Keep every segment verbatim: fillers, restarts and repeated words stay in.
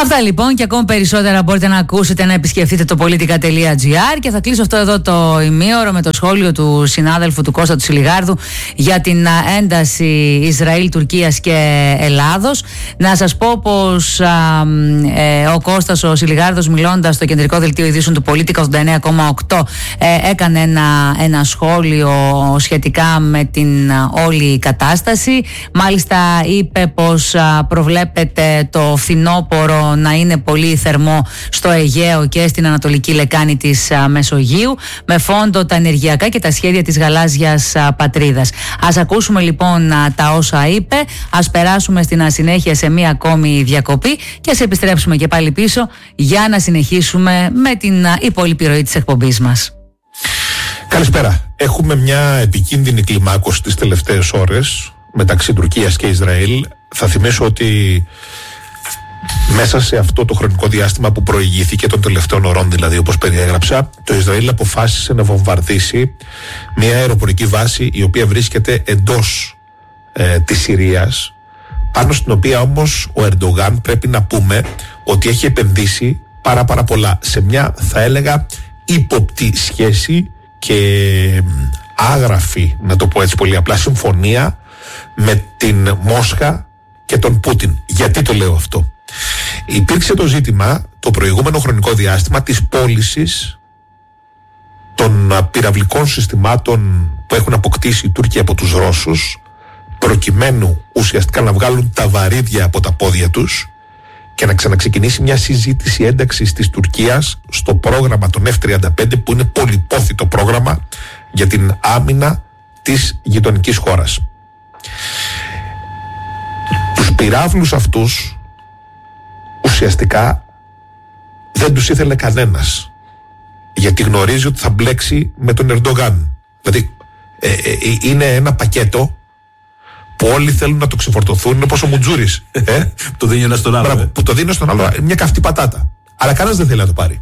Αυτά λοιπόν και ακόμα περισσότερα μπορείτε να ακούσετε, να επισκεφτείτε το πολιτικά τελεία τζι άρ. Και θα κλείσω αυτό εδώ το ημίωρο με το σχόλιο του συνάδελφου του Κώστα του Σιλιγάρδου για την ένταση Ισραήλ, Τουρκίας και Ελλάδος. Να σας πω πως α, ε, ο Κώστας ο Σιλιγάρδος, μιλώντας στο κεντρικό δελτίο ειδήσεων του Πολίτικα ογδόντα εννέα κόμμα οκτώ, ε, έκανε ένα, ένα σχόλιο σχετικά με την α, όλη κατάσταση. Μάλιστα είπε πως α, προβλέπεται το φθινόπωρο να είναι πολύ θερμό στο Αιγαίο και στην Ανατολική Λεκάνη της α, Μεσογείου, με φόντο τα ενεργειακά και τα σχέδια της γαλάζιας α, πατρίδας. Ας ακούσουμε λοιπόν α, τα όσα είπε, ας περάσουμε στην ασυνέχεια σε μία ακόμη διακοπή και ας επιστρέψουμε και πάλι πίσω για να συνεχίσουμε με την α, υπόλοιπη ροή της εκπομπής μας. Καλησπέρα. Έχουμε μια επικίνδυνη κλιμάκωση τις τελευταίες ώρες μεταξύ Τουρκίας και Ισραήλ. Θα θυμίσω ότι μέσα σε αυτό το χρονικό διάστημα που προηγήθηκε των τελευταίων ωρών, δηλαδή όπως περιέγραψα, το Ισραήλ αποφάσισε να βομβαρδίσει μια αεροπορική βάση η οποία βρίσκεται εντός ε, της Συρίας, πάνω στην οποία όμως ο Ερντογάν, πρέπει να πούμε ότι έχει επενδύσει πάρα πάρα πολλά σε μια, θα έλεγα, ύποπτη σχέση και άγραφη, να το πω έτσι πολύ απλά, συμφωνία με την Μόσχα και τον Πούτιν. Γιατί το λέω αυτό? Υπήρξε το ζήτημα το προηγούμενο χρονικό διάστημα της πώλησης των πυραυλικών συστημάτων που έχουν αποκτήσει οι Τούρκοι από τους Ρώσους, προκειμένου ουσιαστικά να βγάλουν τα βαρύδια από τα πόδια τους και να ξαναξεκινήσει μια συζήτηση ένταξης της Τουρκίας στο πρόγραμμα των εφ τριάντα πέντε, που είναι πολυπόθητο πρόγραμμα για την άμυνα της γειτονικής χώρας. Τους πυράβλους αυτούς ουσιαστικά δεν τους ήθελε κανένας, γιατί γνωρίζει ότι θα μπλέξει με τον Ερντογάν. Δηλαδή ε, ε, ε, είναι ένα πακέτο που όλοι θέλουν να το ξεφορτωθούν. Είναι όπως ο Μουτζούρης ε? το δίνει ένα στον άλλο, Μπράβο, ε? που το δίνει στον άλλο, μια καυτή πατάτα. Αλλά κανένας δεν θέλει να το πάρει.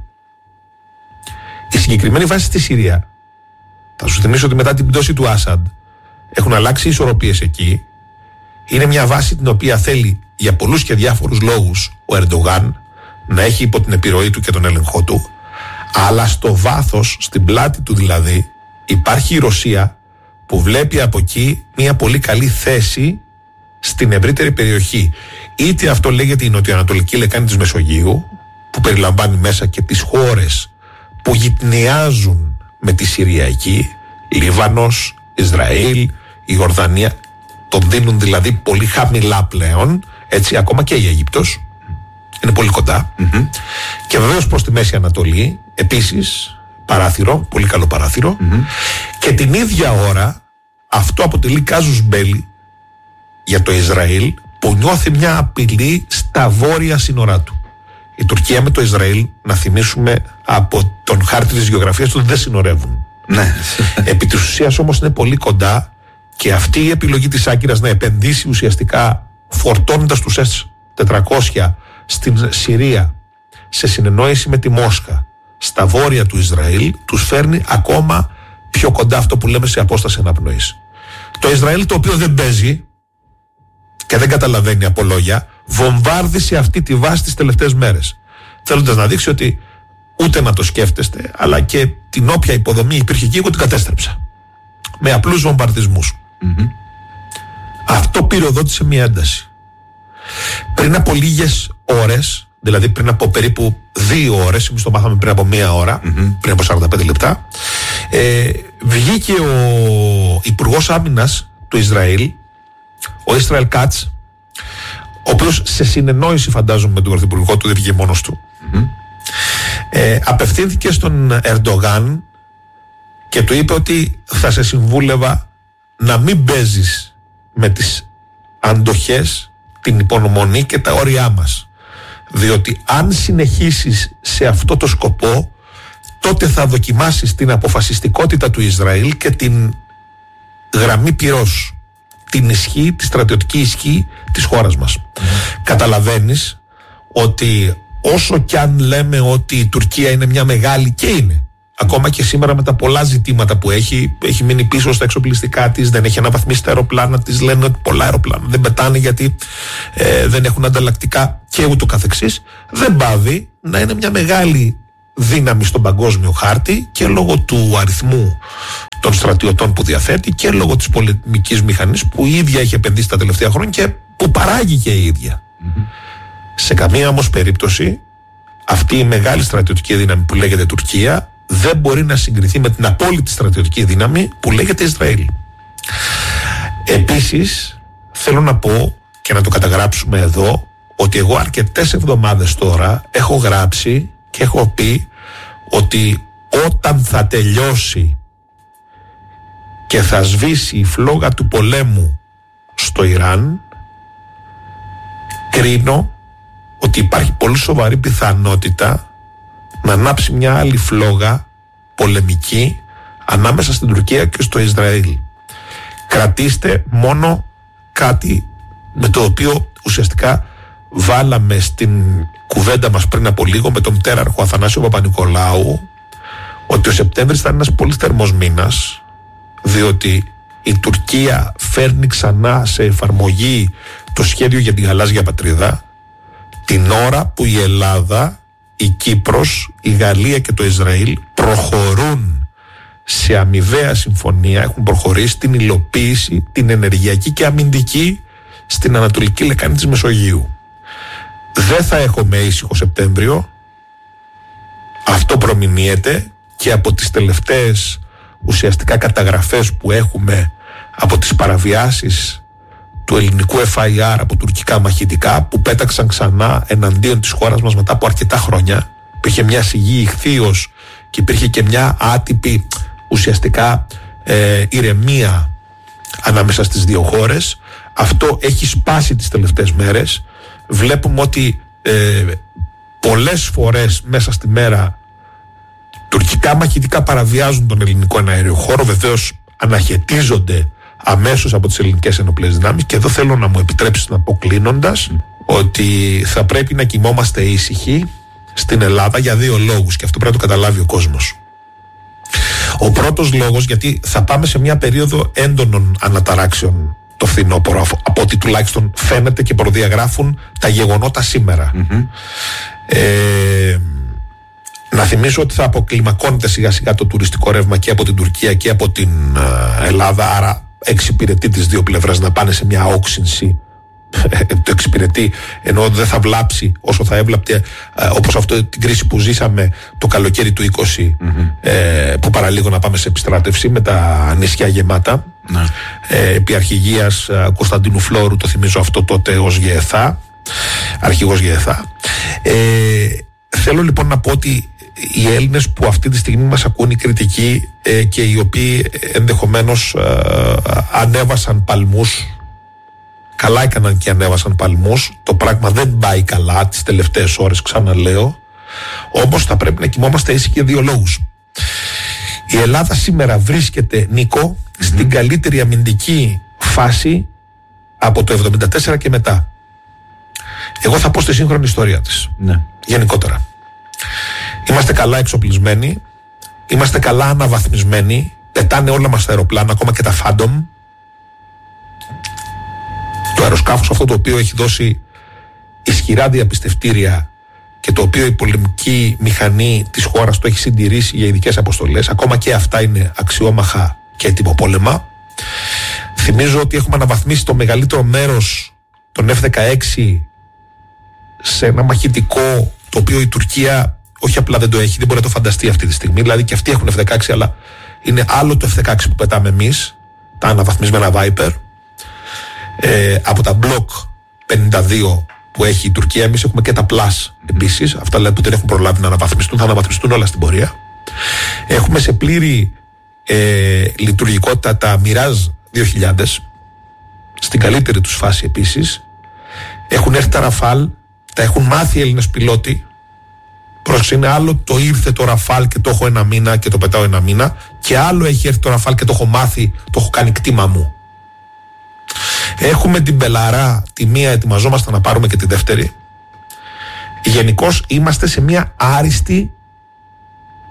Η συγκεκριμένη βάση στη Συρία, θα σου θυμίσω ότι μετά την πτώση του Άσαντ έχουν αλλάξει οι ισορροπίες εκεί. Είναι μια βάση την οποία θέλει για πολλούς και διάφορους λόγους ο Ερντογάν να έχει υπό την επιρροή του και τον έλεγχό του, αλλά στο βάθος, στην πλάτη του δηλαδή, υπάρχει η Ρωσία που βλέπει από εκεί μια πολύ καλή θέση στην ευρύτερη περιοχή. Είτε αυτό λέγεται η νοτιοανατολική λεκάνη της Μεσογείου, που περιλαμβάνει μέσα και τις χώρες που γυτνιάζουν με τη Συριακή, Λίβανος, Ισραήλ, η Ιορδανία, τον δίνουν δηλαδή πολύ χαμηλά πλέον, έτσι, ακόμα και η Αίγυπτος είναι πολύ κοντά, mm-hmm. και βεβαίως προς τη Μέση Ανατολή επίσης παράθυρο, πολύ καλό παράθυρο, mm-hmm. και την ίδια ώρα αυτό αποτελεί κάζους μπέλι για το Ισραήλ, που νιώθει μια απειλή στα βόρεια σύνορά του. Η Τουρκία με το Ισραήλ, να θυμίσουμε από τον χάρτη της γεωγραφίας του, δεν συνορεύουν. Ναι. Επί της ουσίας όμως είναι πολύ κοντά, και αυτή η επιλογή της Άγκυρας να επενδύσει ουσιαστικά φορτώνοντας τους ες τετρακόσια στην Συρία σε συνεννόηση με τη Μόσχα στα βόρεια του Ισραήλ, τους φέρνει ακόμα πιο κοντά, αυτό που λέμε, σε απόσταση αναπνοής. Το Ισραήλ, το οποίο δεν παίζει και δεν καταλαβαίνει από λόγια, βομβάρδισε αυτή τη βάση τις τελευταίες μέρες, θέλοντας να δείξει ότι ούτε να το σκέφτεστε, αλλά και την όποια υποδομή υπήρχε εκεί, εγώ την κατέστρεψα με απλούς βομβαρδισμούς. Mm-hmm. Αυτό πυροδότησε μια ένταση. Πριν από λίγες ώρες, δηλαδή πριν από περίπου δύο ώρες, εμείς το μάθαμε πριν από μία ώρα, mm-hmm. πριν από σαράντα πέντε λεπτά, ε, βγήκε ο Υπουργός Άμυνας του Ισραήλ, ο Ισραήλ Κάτς, ο οποίος σε συνεννόηση, φαντάζομαι, με τον πρωθυπουργό του, δεν βγήκε μόνος του, mm-hmm. ε, απευθύνθηκε στον Ερντογάν και του είπε ότι θα σε συμβούλευα να μην παίζεις με τις αντοχές, την υπομονή και τα όρια μας, διότι αν συνεχίσεις σε αυτό το σκοπό, τότε θα δοκιμάσεις την αποφασιστικότητα του Ισραήλ και την γραμμή πυρός, την ισχύ, τη στρατιωτική ισχύ της χώρας μας. Mm. Καταλαβαίνεις ότι όσο κι αν λέμε ότι η Τουρκία είναι μια μεγάλη, και είναι, ακόμα και σήμερα με τα πολλά ζητήματα που έχει, έχει μείνει πίσω στα εξοπλιστικά της, δεν έχει αναβαθμίσει τα αεροπλάνα της, λένε ότι πολλά αεροπλάνα δεν πετάνε γιατί ε, δεν έχουν ανταλλακτικά και ούτω καθεξής, δεν πάβει να είναι μια μεγάλη δύναμη στον παγκόσμιο χάρτη και λόγω του αριθμού των στρατιωτών που διαθέτει και λόγω της πολεμικής μηχανής που η ίδια έχει επενδύσει τα τελευταία χρόνια και που παράγει και η ίδια. Mm-hmm. Σε καμία όμως περίπτωση αυτή η μεγάλη στρατιωτική δύναμη που λέγεται Τουρκία δεν μπορεί να συγκριθεί με την απόλυτη στρατιωτική δύναμη που λέγεται Ισραήλ. Επίσης θέλω να πω και να το καταγράψουμε εδώ ότι εγώ αρκετές εβδομάδες τώρα έχω γράψει και έχω πει ότι όταν θα τελειώσει και θα σβήσει η φλόγα του πολέμου στο Ιράν, κρίνω ότι υπάρχει πολύ σοβαρή πιθανότητα να ανάψει μια άλλη φλόγα πολεμική ανάμεσα στην Τουρκία και στο Ισραήλ. Κρατήστε μόνο κάτι με το οποίο ουσιαστικά βάλαμε στην κουβέντα μας πριν από λίγο με τον μητέραρχο Αθανάσιο Παπα-Νικολάου, ότι ο Σεπτέμβρης θα είναι ένας πολύ θερμός μήνας, διότι η Τουρκία φέρνει ξανά σε εφαρμογή το σχέδιο για την γαλάζια πατρίδα την ώρα που η Ελλάδα, η Κύπρος, η Γαλλία και το Ισραήλ προχωρούν σε αμοιβαία συμφωνία, έχουν προχωρήσει την υλοποίηση, την ενεργειακή και αμυντική στην Ανατολική Λεκάνη της Μεσογείου. Δεν θα έχουμε ήσυχο Σεπτέμβριο, αυτό προμηνύεται και από τις τελευταίες ουσιαστικά καταγραφές που έχουμε από τις παραβιάσεις του ελληνικού εφ άι αρ από τουρκικά μαχητικά που πέταξαν ξανά εναντίον της χώρας μας μετά από αρκετά χρόνια. Υπήρχε μια σιγή ηχθείως και υπήρχε και μια άτυπη ουσιαστικά ε, ηρεμία ανάμεσα στις δύο χώρες. Αυτό έχει σπάσει τις τελευταίες μέρες. Βλέπουμε ότι ε, πολλές φορές μέσα στη μέρα τουρκικά μαχητικά παραβιάζουν τον ελληνικό εναέριο χώρο, βεβαίως αναχαιτίζονται αμέσως από τις ελληνικές ενοπλές δυνάμεις, και εδώ θέλω να μου επιτρέψεις να πω κλείνοντας mm. ότι θα πρέπει να κοιμόμαστε ήσυχοι στην Ελλάδα για δύο λόγους, και αυτό πρέπει να το καταλάβει ο κόσμος. Ο πρώτος λόγος, γιατί θα πάμε σε μια περίοδο έντονων αναταράξεων το φθινόπωρο, από ό,τι τουλάχιστον φαίνεται και προδιαγράφουν τα γεγονότα σήμερα. Mm-hmm. Ε, να θυμίσω ότι θα αποκλιμακώνεται σιγά σιγά το τουριστικό ρεύμα και από την Τουρκία και από την Ελλάδα, άρα εξυπηρετεί τις δύο πλευρές να πάνε σε μια όξυνση. Το εξυπηρετεί, ενώ δεν θα βλάψει όσο θα έβλαπτε, όπως αυτό την κρίση που ζήσαμε το καλοκαίρι του είκοσι, mm-hmm. ε, που παραλίγο να πάμε σε επιστράτευση με τα νησιά γεμάτα, mm-hmm. ε, επί αρχηγίας Κωνσταντίνου Φλόρου, το θυμίζω αυτό τότε ως ΓΕΘΑ, αρχηγός ΓΕΘΑ. ε, θέλω λοιπόν να πω ότι οι Έλληνες που αυτή τη στιγμή μας ακούν, οι κριτικοί ε, και οι οποίοι ενδεχομένως ε, ανέβασαν παλμούς, καλά έκαναν και ανέβασαν παλμούς, το πράγμα δεν πάει καλά τις τελευταίες ώρες, ξαναλέω, όμως θα πρέπει να κοιμόμαστε ήσυχοι για δύο λόγους. Η Ελλάδα σήμερα βρίσκεται, Νίκο, mm-hmm. στην καλύτερη αμυντική φάση από το εβδομήντα τέσσερα και μετά. Εγώ θα πω στη σύγχρονη ιστορία της, ναι. γενικότερα. Είμαστε καλά εξοπλισμένοι, είμαστε καλά αναβαθμισμένοι, πετάνε όλα μας τα αεροπλάνα, ακόμα και τα Phantom. Το αεροσκάφος αυτό το οποίο έχει δώσει ισχυρά διαπιστευτήρια και το οποίο η πολεμική μηχανή της χώρας το έχει συντηρήσει για ειδικές αποστολές, ακόμα και αυτά είναι αξιόμαχα και έτοιμο πόλεμα. Θυμίζω ότι έχουμε αναβαθμίσει το μεγαλύτερο μέρος των εφ δεκαέξι σε ένα μαχητικό το οποίο η Τουρκία όχι απλά δεν το έχει, δεν μπορεί να το φανταστεί αυτή τη στιγμή. Δηλαδή και αυτοί έχουν εφ δεκαέξι, αλλά είναι άλλο το εφ δεκαέξι που πετάμε εμείς, τα αναβαθμισμένα Viper. Ε, από τα Block πενήντα δύο που έχει η Τουρκία, εμείς έχουμε και τα Plus επίσης, αυτά δηλαδή που δεν έχουν προλάβει να αναβαθμιστούν, θα αναβαθμιστούν όλα στην πορεία. Έχουμε σε πλήρη ε, λειτουργικότητα τα Mirage δύο χιλιάδες, στην καλύτερη τους φάση επίσης. Έχουν έρθει τα Rafale, τα έχουν μάθει οι Έλληνες πιλότοι. Πρόσεξε, είναι άλλο το ήρθε το Rafale και το έχω ένα μήνα και το πετάω ένα μήνα, και άλλο έχει έρθει το Rafale και το έχω μάθει, το έχω κάνει κτήμα μου. Έχουμε την Μπελαρά, τη μία ετοιμαζόμαστε να πάρουμε και τη δεύτερη. Γενικώς είμαστε σε μια άριστη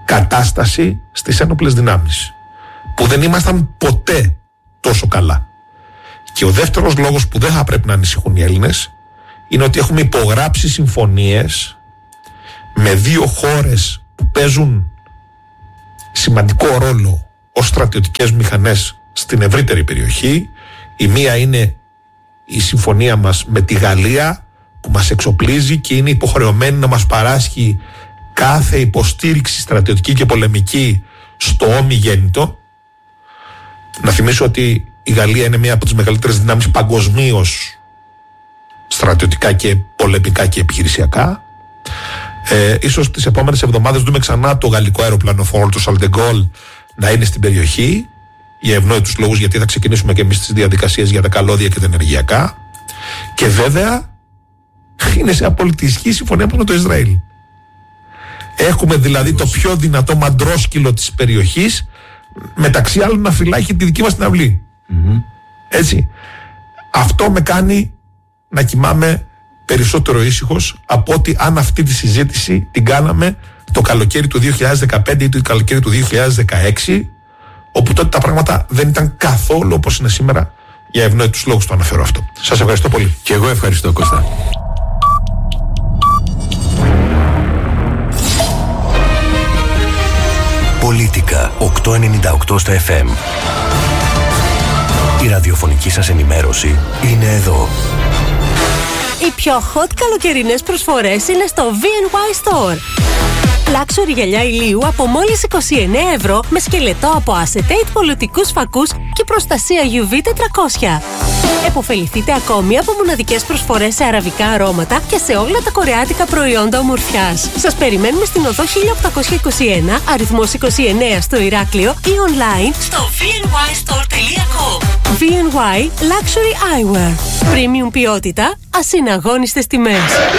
κατάσταση στις ένοπλες δυνάμεις, που δεν ήμασταν ποτέ τόσο καλά. Και ο δεύτερος λόγος που δεν θα πρέπει να ανησυχούν οι Έλληνες είναι ότι έχουμε υπογράψει συμφωνίες με δύο χώρες που παίζουν σημαντικό ρόλο ως στρατιωτικές μηχανές στην ευρύτερη περιοχή. Η μία είναι η συμφωνία μας με τη Γαλλία, που μας εξοπλίζει και είναι υποχρεωμένη να μας παράσχει κάθε υποστήριξη στρατιωτική και πολεμική στο ομιγέννητο. Να θυμίσω ότι η Γαλλία είναι μία από τις μεγαλύτερες δυνάμεις παγκοσμίως, στρατιωτικά και πολεμικά και επιχειρησιακά. Ε, ίσως τις επόμενες εβδομάδες δούμε ξανά το γαλλικό αεροπλανοφόρο, το Charles de Gaulle, να είναι στην περιοχή, για ευνόητους λόγους, γιατί θα ξεκινήσουμε και εμείς τις διαδικασίες για τα καλώδια και τα ενεργειακά. Και βέβαια είναι σε απόλυτη ισχύ συμφωνία με το Ισραήλ. Έχουμε δηλαδή το πιο δυνατό μαντρόσκυλο της περιοχής, μεταξύ άλλων να φυλάει τη δική μας την αυλή. Mm-hmm. Έτσι. Αυτό με κάνει να κοιμάμαι περισσότερο ήσυχος από ότι αν αυτή τη συζήτηση την κάναμε το καλοκαίρι του δύο χιλιάδες δεκαπέντε ή το καλοκαίρι του δύο χιλιάδες δεκαέξι, όπου τότε τα πράγματα δεν ήταν καθόλου όπως είναι σήμερα. Για ευνόητους λόγους το αναφέρω αυτό. Σας ευχαριστώ πολύ. Και εγώ ευχαριστώ, Κώστα. Πολίτικα οκτακόσια ενενήντα οκτώ στο εφ εμ. Η ραδιοφωνική σας ενημέρωση είναι εδώ. Οι πιο hot καλοκαιρινές προσφορές είναι στο βι εν γουάι Store. Luxury γυαλιά ηλίου από μόλις είκοσι εννέα ευρώ με σκελετό από acetate πολιτικούς φακούς και προστασία γιου βι τετρακόσια. Εποφεληθείτε ακόμη από μοναδικές προσφορές σε αραβικά αρώματα και σε όλα τα κορεάτικα προϊόντα ομορφιάς. Σας περιμένουμε στην οδό χίλια οκτακόσια είκοσι ένα, αριθμός είκοσι εννέα στο Ηράκλειο ή online στο βι εν γουάι στορ τελεία κομ. βι εν γουάι Luxury Eyewear. Premium ποιότητα, ασυναγώνιστες τιμές.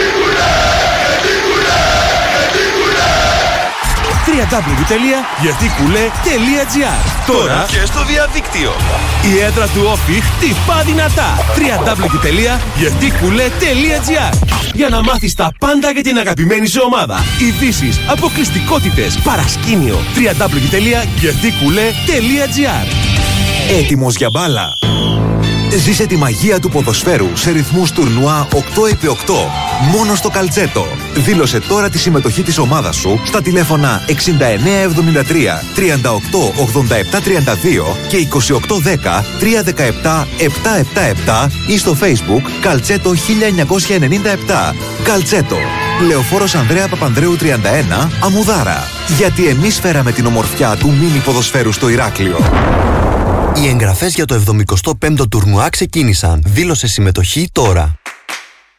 double-u double-u double-u τελεία γιατικουλέ τελεία τζι άρ. Τώρα και στο διαδίκτυο. Η έδρα του Όφι χτυπά δυνατά. double-u double-u double-u τελεία γιατικουλέ τελεία τζι άρ. Για να μάθεις τα πάντα για την αγαπημένη σου ομάδα. Ειδήσεις, αποκλειστικότητες, παρασκήνιο. double-u double-u double-u τελεία γιατικουλέ τελεία τζι άρ. Έτοιμος για μπάλα? Ζήσε τη μαγεία του ποδοσφαίρου σε ρυθμούς τουρνουά οκτώ επί οκτώ. Μόνο στο Καλτσέτο. Δήλωσε τώρα τη συμμετοχή της ομάδας σου στα τηλέφωνα εξήντα εννέα εβδομήντα τρία τριάντα οκτώ ογδόντα επτά τριάντα δύο και είκοσι οκτώ δέκα τριακόσια δεκαεπτά επτακόσια εβδομήντα επτά ή στο Facebook Καλτσέτο χίλια εννιακόσια ενενήντα επτά. Καλτσέτο. Λεωφόρος Ανδρέα Παπανδρέου τριάντα ένα, Αμμουδάρα. Γιατί εμείς φέραμε την ομορφιά του μίνι ποδοσφαίρου στο Ηράκλειο. Οι εγγραφές για το εβδομηκοστό πέμπτο τουρνουά ξεκίνησαν. Δήλωσε συμμετοχή τώρα.